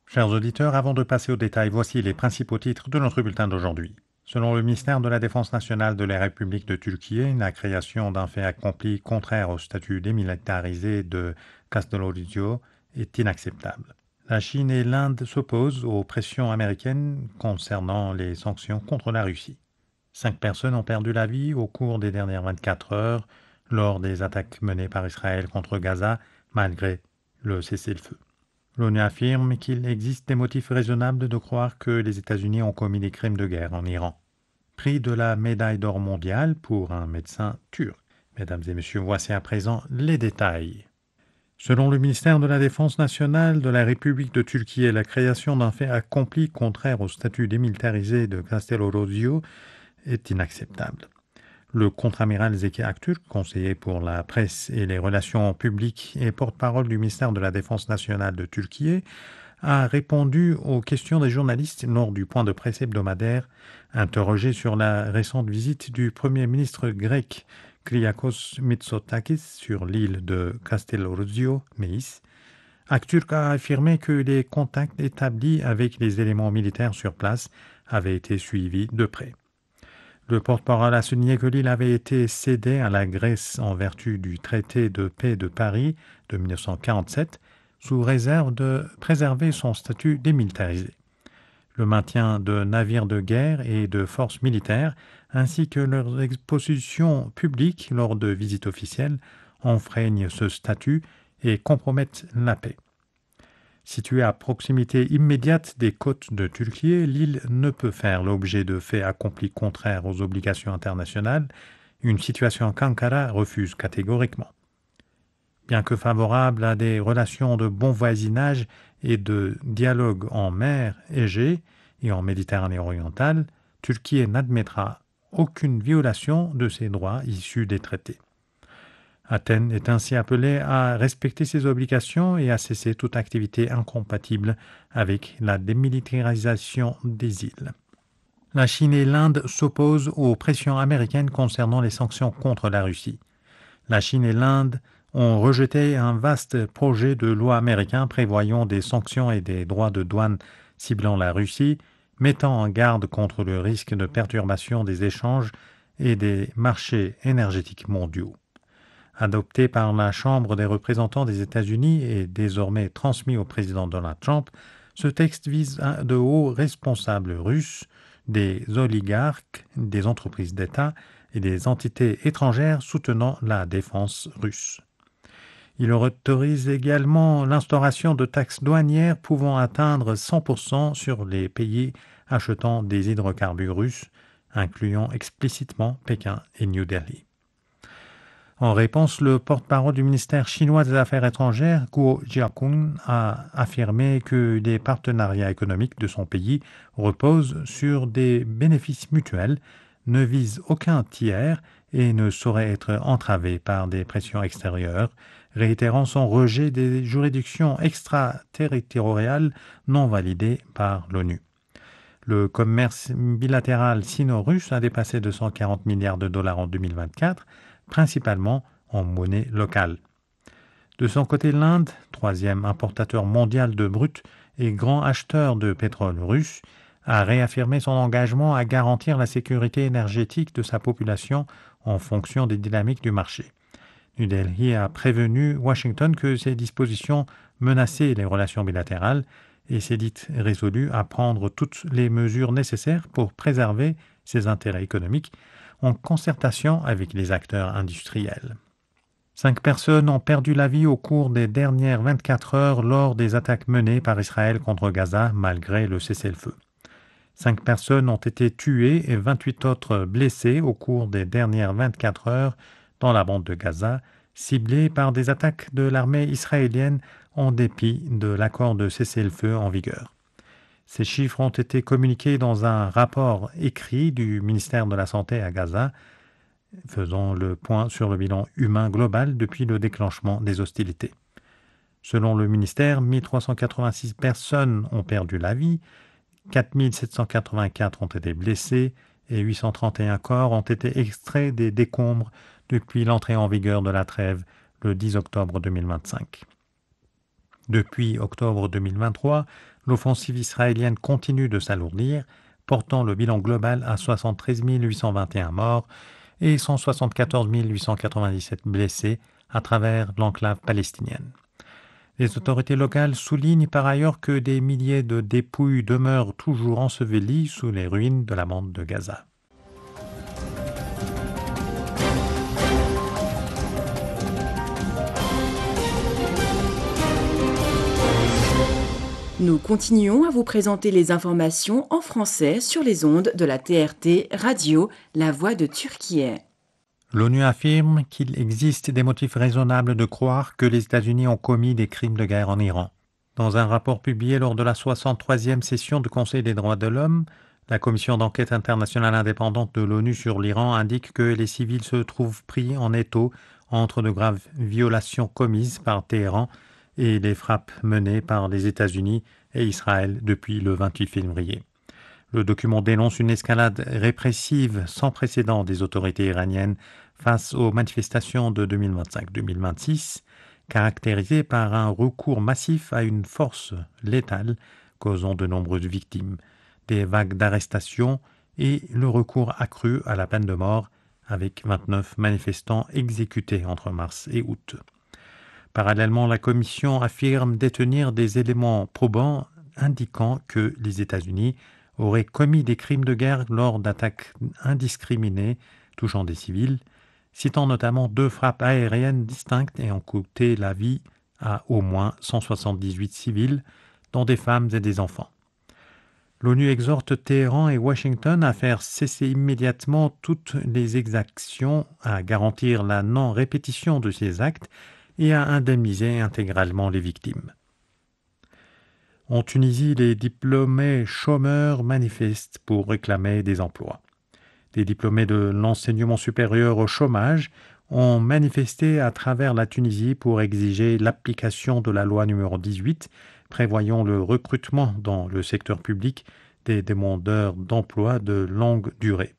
Chers auditeurs, avant de passer aux détails, voici les principaux titres de notre bulletin d'aujourd'hui. Selon le ministère de la Défense nationale de la République de Turquie, la création d'un fait accompli contraire au statut démilitarisé de Castellorizio est inacceptable. La Chine et l'Inde s'opposent aux pressions américaines concernant les sanctions contre la Russie. 5 personnes ont perdu la vie au cours des dernières 24 heures lors des attaques menées par Israël contre Gaza, malgré le cessez-le-feu. L'ONU affirme qu'il existe des motifs raisonnables de croire que les États-Unis ont commis des crimes de guerre en Iran. Prix de la médaille d'or mondiale pour un médecin turc. Mesdames et messieurs, voici à présent les détails. Selon le ministère de la Défense nationale de la République de Turquie, la création d'un fait accompli contraire au statut démilitarisé de Castellorosio est inacceptable. Le contre-amiral Zeki Akturk, conseiller pour la presse et les relations publiques et porte-parole du ministère de la Défense nationale de Turquie, a répondu aux questions des journalistes lors du point de presse hebdomadaire. Interrogé sur la récente visite du Premier ministre grec Kyriakos Mitsotakis sur l'île de Castellorosio, Meis, Akturk a affirmé que les contacts établis avec les éléments militaires sur place avaient été suivis de près. Le porte-parole a souligné que l'île avait été cédée à la Grèce en vertu du traité de paix de Paris de 1947, sous réserve de préserver son statut démilitarisé. Le maintien de navires de guerre et de forces militaires, ainsi que leurs expositions publiques lors de visites officielles, enfreignent ce statut et compromettent la paix. Située à proximité immédiate des côtes de Turquie, l'île ne peut faire l'objet de faits accomplis contraires aux obligations internationales, une situation qu'Ankara refuse catégoriquement. Bien que favorable à des relations de bon voisinage et de dialogue en mer Égée et en Méditerranée orientale, Turquie n'admettra aucune violation de ses droits issus des traités. Athènes est ainsi appelée à respecter ses obligations et à cesser toute activité incompatible avec la démilitarisation des îles. La Chine et l'Inde s'opposent aux pressions américaines concernant les sanctions contre la Russie. La Chine et l'Inde ont rejeté un vaste projet de loi américain prévoyant des sanctions et des droits de douane ciblant la Russie, mettant en garde contre le risque de perturbation des échanges et des marchés énergétiques mondiaux. Adopté par la Chambre des représentants des États-Unis et désormais transmis au président Donald Trump, ce texte vise de hauts responsables russes, des oligarques, des entreprises d'État et des entités étrangères soutenant la défense russe. Il autorise également l'instauration de taxes douanières pouvant atteindre 100% sur les pays achetant des hydrocarbures russes, incluant explicitement Pékin et New Delhi. En réponse, le porte-parole du ministère chinois des Affaires étrangères, Guo Jiakun, a affirmé que les partenariats économiques de son pays reposent sur des bénéfices mutuels, ne visent aucun tiers et ne sauraient être entravés par des pressions extérieures, réitérant son rejet des juridictions extraterritoriales non validées par l'ONU. Le commerce bilatéral sino-russe a dépassé 240 milliards de dollars en 2024, principalement en monnaie locale. De son côté, l'Inde, troisième importateur mondial de brut et grand acheteur de pétrole russe, a réaffirmé son engagement à garantir la sécurité énergétique de sa population en fonction des dynamiques du marché. New Delhi a prévenu Washington que ces dispositions menaçaient les relations bilatérales et s'est dite résolue à prendre toutes les mesures nécessaires pour préserver ses intérêts économiques en concertation avec les acteurs industriels. 5 personnes ont perdu la vie au cours des dernières 24 heures lors des attaques menées par Israël contre Gaza malgré le cessez-le-feu. 5 personnes ont été tuées et 28 autres blessées au cours des dernières 24 heures dans la bande de Gaza, ciblées par des attaques de l'armée israélienne en dépit de l'accord de cessez-le-feu en vigueur. Ces chiffres ont été communiqués dans un rapport écrit du ministère de la Santé à Gaza, faisant le point sur le bilan humain global depuis le déclenchement des hostilités. Selon le ministère, 1386 personnes ont perdu la vie, 4784 ont été blessés et 831 corps ont été extraits des décombres depuis l'entrée en vigueur de la trêve le 10 octobre 2025. Depuis octobre 2023, l'offensive israélienne continue de s'alourdir, portant le bilan global à 73 821 morts et 174 897 blessés à travers l'enclave palestinienne. Les autorités locales soulignent par ailleurs que des milliers de dépouilles demeurent toujours ensevelies sous les ruines de la bande de Gaza. Nous continuons à vous présenter les informations en français sur les ondes de la TRT Radio, La Voix de Turquie. L'ONU affirme qu'il existe des motifs raisonnables de croire que les États-Unis ont commis des crimes de guerre en Iran. Dans un rapport publié lors de la 63e session du Conseil des droits de l'homme, la commission d'enquête internationale indépendante de l'ONU sur l'Iran indique que les civils se trouvent pris en étau entre de graves violations commises par Téhéran et les frappes menées par les États-Unis et Israël depuis le 28 février. Le document dénonce une escalade répressive sans précédent des autorités iraniennes face aux manifestations de 2025-2026, caractérisées par un recours massif à une force létale causant de nombreuses victimes, des vagues d'arrestations et le recours accru à la peine de mort avec 29 manifestants exécutés entre mars et août. Parallèlement, la Commission affirme détenir des éléments probants indiquant que les États-Unis auraient commis des crimes de guerre lors d'attaques indiscriminées touchant des civils, citant notamment 2 frappes aériennes distinctes ayant coûté la vie à au moins 178 civils, dont des femmes et des enfants. L'ONU exhorte Téhéran et Washington à faire cesser immédiatement toutes les exactions, à garantir la non-répétition de ces actes et à indemniser intégralement les victimes. En Tunisie, les diplômés chômeurs manifestent pour réclamer des emplois. Des diplômés de l'enseignement supérieur au chômage ont manifesté à travers la Tunisie pour exiger l'application de la loi numéro 18 prévoyant le recrutement dans le secteur public des demandeurs d'emploi de longue durée.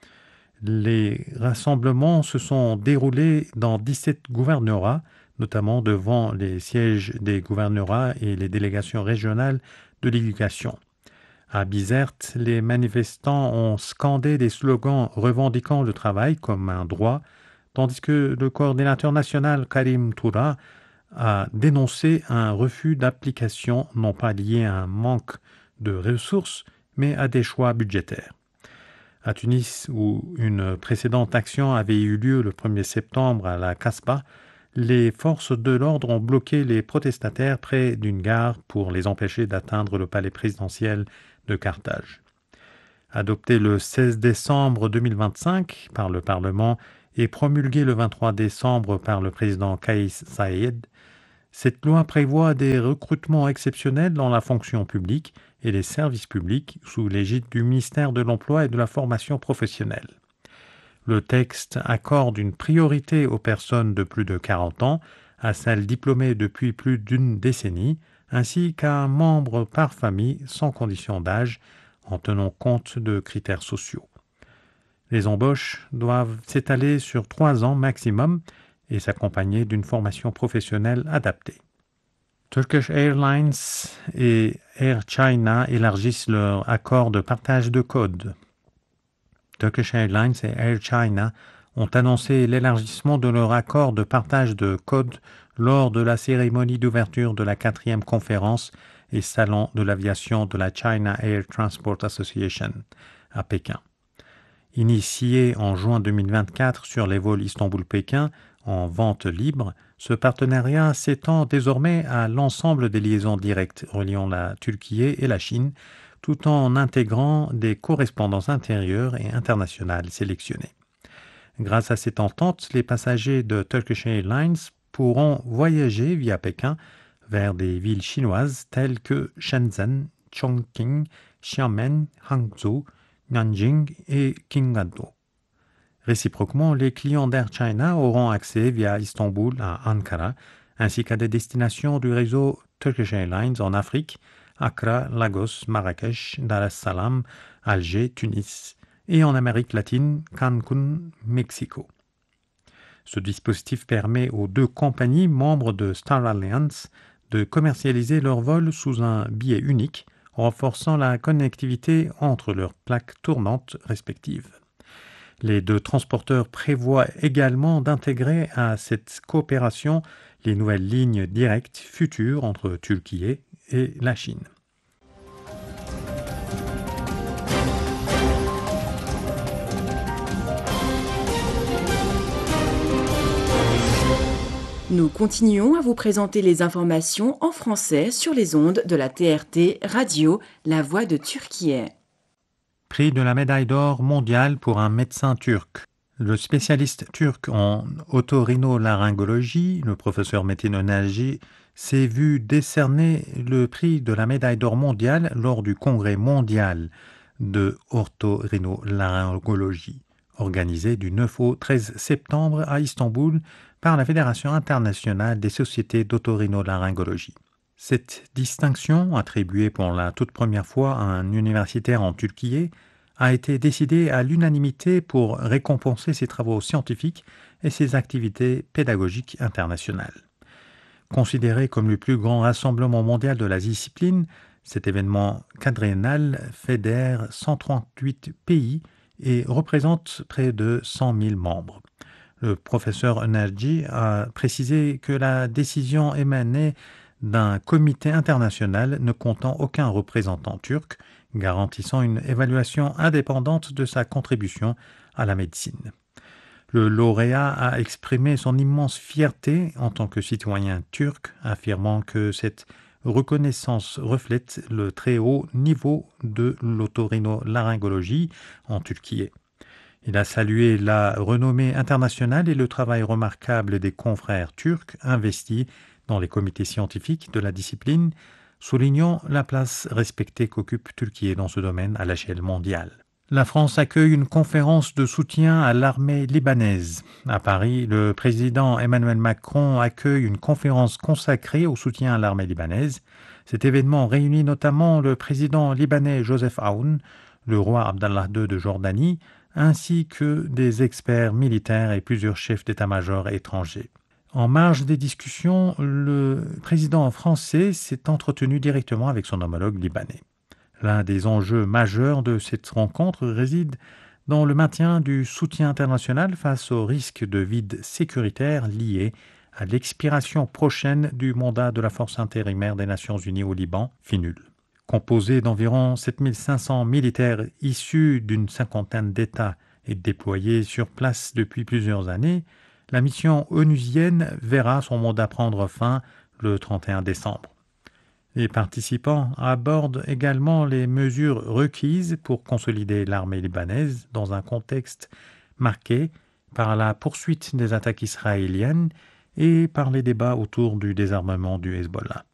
Les rassemblements se sont déroulés dans 17 gouvernorats, notamment devant les sièges des gouvernorats et les délégations régionales de l'éducation. À Bizerte, les manifestants ont scandé des slogans revendiquant le travail comme un droit, tandis que le coordinateur national Karim Toura a dénoncé un refus d'application non pas lié à un manque de ressources, mais à des choix budgétaires. À Tunis, où une précédente action avait eu lieu le 1er septembre à la Casbah, les forces de l'ordre ont bloqué les protestataires près d'une gare pour les empêcher d'atteindre le palais présidentiel de Carthage. Adopté le 16 décembre 2025 par le Parlement et promulgué le 23 décembre par le président Kais Saied, cette loi prévoit des recrutements exceptionnels dans la fonction publique et les services publics sous l'égide du ministère de l'Emploi et de la formation professionnelle. Le texte accorde une priorité aux personnes de plus de 40 ans, à celles diplômées depuis plus d'une décennie, ainsi qu'à un membre par famille sans condition d'âge, en tenant compte de critères sociaux. Les embauches doivent s'étaler sur 3 ans maximum et s'accompagner d'une formation professionnelle adaptée. Turkish Airlines et Air China élargissent leur accord de partage de code. Turkish Airlines et Air China ont annoncé l'élargissement de leur accord de partage de code lors de la cérémonie d'ouverture de la 4e conférence et salon de l'aviation de la China Air Transport Association à Pékin. Initié en juin 2024 sur les vols Istanbul-Pékin en vente libre, ce partenariat s'étend désormais à l'ensemble des liaisons directes reliant la Turquie et la Chine, tout en intégrant des correspondances intérieures et internationales sélectionnées. Grâce à cette entente, les passagers de Turkish Airlines pourront voyager via Pékin vers des villes chinoises telles que Shenzhen, Chongqing, Xiamen, Hangzhou, Nanjing et Qingdao. Réciproquement, les clients d'Air China auront accès via Istanbul à Ankara, ainsi qu'à des destinations du réseau Turkish Airlines en Afrique, Accra, Lagos, Marrakech, Dar es Salaam, Alger, Tunis, et en Amérique latine, Cancun, Mexico. Ce dispositif permet aux 2 compagnies membres de Star Alliance de commercialiser leurs vols sous un billet unique, renforçant la connectivité entre leurs plaques tournantes respectives. Les deux transporteurs prévoient également d'intégrer à cette coopération les nouvelles lignes directes futures entre Turquie et la Chine. Nous continuons à vous présenter les informations en français sur les ondes de la TRT Radio, La Voix de Turquie. Prix de la médaille d'or mondiale pour un médecin turc. Le spécialiste turc en otorhinolaryngologie, le professeur Metin Önerci, s'est vu décerner le prix de la médaille d'or mondiale lors du congrès mondial de otorhinolaryngologie, organisé du 9 au 13 septembre à Istanbul par la Fédération internationale des sociétés d'otorhinolaryngologie. Cette distinction, attribuée pour la toute première fois à un universitaire en Turquie, a été décidée à l'unanimité pour récompenser ses travaux scientifiques et ses activités pédagogiques internationales. Considéré comme le plus grand rassemblement mondial de la discipline, cet événement quadriennal fédère 138 pays et représente près de 100 000 membres. Le professeur Önerci a précisé que la décision émanait d'un comité international ne comptant aucun représentant turc, garantissant une évaluation indépendante de sa contribution à la médecine. Le lauréat a exprimé son immense fierté en tant que citoyen turc, affirmant que cette reconnaissance reflète le très haut niveau de l'otorhinolaryngologie en Turquie. Il a salué la renommée internationale et le travail remarquable des confrères turcs investis dans les comités scientifiques de la discipline, soulignant la place respectée qu'occupe Turquie dans ce domaine à l'échelle mondiale. La France accueille une conférence de soutien à l'armée libanaise. À Paris, le président Emmanuel Macron accueille une conférence consacrée au soutien à l'armée libanaise. Cet événement réunit notamment le président libanais Joseph Aoun, le roi Abdallah II de Jordanie, ainsi que des experts militaires et plusieurs chefs d'état-major étrangers. En marge des discussions, le président français s'est entretenu directement avec son homologue libanais. L'un des enjeux majeurs de cette rencontre réside dans le maintien du soutien international face au risque de vide sécuritaire lié à l'expiration prochaine du mandat de la force intérimaire des Nations Unies au Liban, FINUL. Composée d'environ 7500 militaires issus d'une cinquantaine d'États et déployés sur place depuis plusieurs années, la mission onusienne verra son mandat prendre fin le 31 décembre. Les participants abordent également les mesures requises pour consolider l'armée libanaise dans un contexte marqué par la poursuite des attaques israéliennes et par les débats autour du désarmement du Hezbollah.